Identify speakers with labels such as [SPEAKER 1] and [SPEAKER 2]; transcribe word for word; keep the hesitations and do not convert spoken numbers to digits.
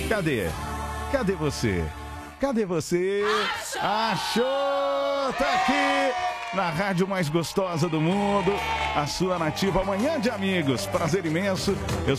[SPEAKER 1] Cadê? Cadê você? Cadê você? Achou! Tá aqui na rádio mais gostosa do mundo, a sua Nativa Manhã de Amigos. Prazer imenso. Eu